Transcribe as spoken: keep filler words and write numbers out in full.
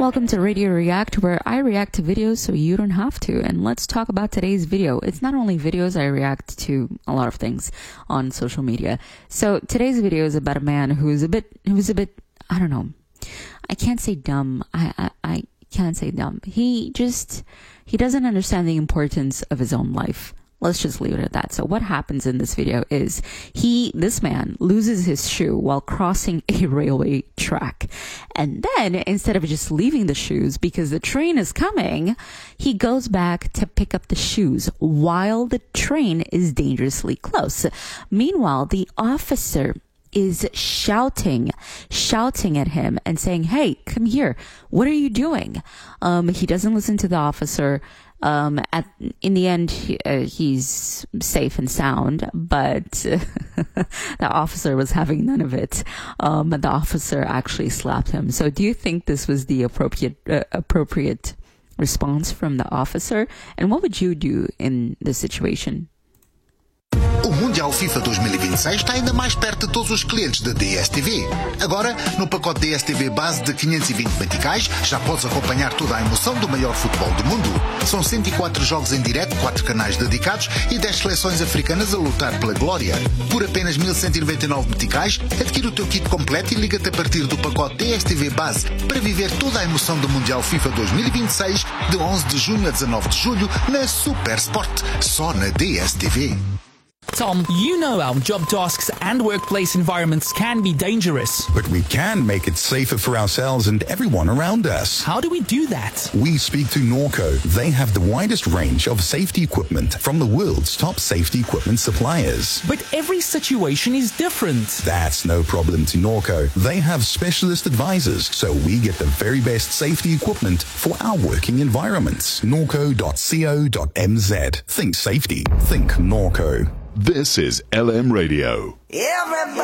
Welcome to Radio React, where I react to videos so you don't have to. And let's talk about today's video. It's not only videos, I react to a lot of things on social media. So today's video is about a man who's a bit, who's a bit, I don't know. I can't say dumb. I, I, I can't say dumb. He just, he doesn't understand the importance of his own life. Let's just leave it at that. So what happens in this video is he, this man loses his shoe while crossing a railway track. And then instead of just leaving the shoes because the train is coming, he goes back to pick up the shoes while the train is dangerously close. Meanwhile, the officer is shouting, shouting at him and saying, "Hey, come here. What are you doing?" Um, he doesn't listen to the officer. Um, at, in the end, he, uh, he's safe and sound, but uh, the officer was having none of it. Um, the officer actually slapped him. So do you think this was the appropriate, uh, appropriate response from the officer? And what would you do in this situation? O Mundial FIFA dois mil e vinte e seis está ainda mais perto de todos os clientes da D S T V. Agora, no pacote D S T V base de quinhentos e vinte meticais, já podes acompanhar toda a emoção do maior futebol do mundo. São cento e quatro jogos em direto, quatro canais dedicados e dez seleções africanas a lutar pela glória. Por apenas mil cento e noventa e nove meticais, adquire o teu kit completo e liga-te a partir do pacote D S T V base para viver toda a emoção do Mundial FIFA dois mil e vinte e seis, de onze de junho a dezanove de julho, na Super Sport, só na D S T V. Tom, you know our job tasks and workplace environments can be dangerous. But we can make it safer for ourselves and everyone around us. How do we do that? We speak to Norco. They have the widest range of safety equipment from the world's top safety equipment suppliers. But every situation is different. That's no problem to Norco. They have specialist advisors, so we get the very best safety equipment for our working environments. norco dot co dot m z. Think safety. Think Norco. This is L M Radio. Everybody